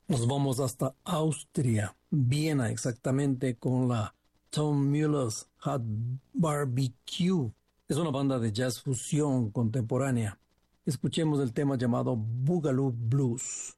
Nos vamos hasta Austria, Viena exactamente, con la Tom Müller's Hot Barbecue. Es una banda de jazz fusión contemporánea. Escuchemos el tema llamado Boogaloo Blues.